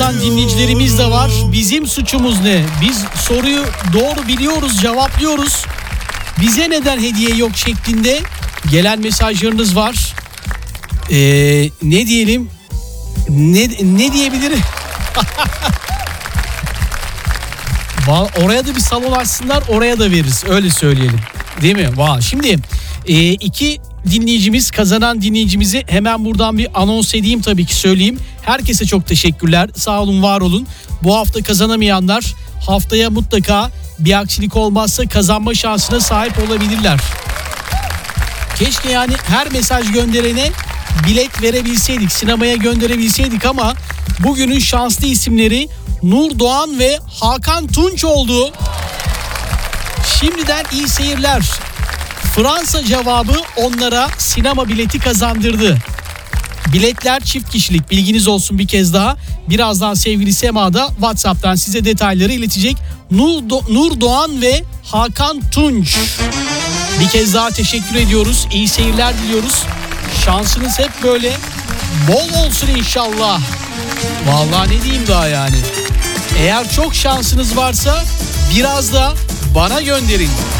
kazanan dinleyicilerimiz de var. Bizim suçumuz ne? Biz soruyu doğru biliyoruz, cevaplıyoruz. Bize neden hediye yok şeklinde gelen mesajlarınız var. Ne diyelim? Ne diyebilirim? Oraya da bir salon açsınlar, oraya da veririz. Öyle söyleyelim. Değil mi? Şimdi iki dinleyicimiz, kazanan dinleyicimizi hemen buradan bir anons edeyim, tabii ki söyleyeyim. Herkese çok teşekkürler. Sağ olun, var olun. Bu hafta kazanamayanlar haftaya mutlaka bir aksilik olmazsa kazanma şansına sahip olabilirler. Keşke yani her mesaj gönderene bilet verebilseydik, sinemaya gönderebilseydik ama bugünün şanslı isimleri Nur Doğan ve Hakan Tunç oldu. Şimdiden iyi seyirler. Fransa cevabı onlara sinema bileti kazandırdı. Biletler çift kişilik, bilginiz olsun bir kez daha. Birazdan sevgili Sema da WhatsApp'tan size detayları iletecek. Nur Doğan ve Hakan Tunç. Bir kez daha teşekkür ediyoruz. İyi seyirler diliyoruz. Şansınız hep böyle bol olsun inşallah. Vallahi ne diyeyim daha yani. Eğer çok şansınız varsa biraz da bana gönderin.